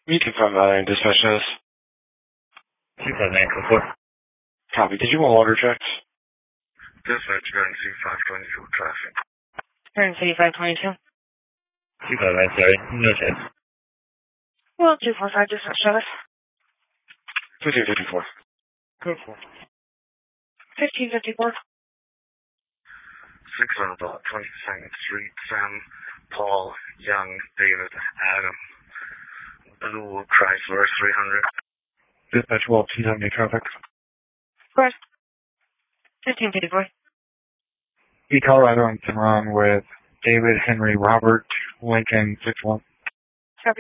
Me259, dispatch notice. 259, code 4. Copy. Did you want water checks? Dispatch, going C522 traffic. Turn C522. 259, sorry. No checks. Well, 245, dispatch notice. 1554. Code 4. 1554. 6 on about 22nd Street, Sam, Paul, Young, David, Adam, Blue, Chrysler, 300. Dispatch will 270 traffic. Good. 1554. E Colorado and Cimarron with David, Henry, Robert, Lincoln, 61.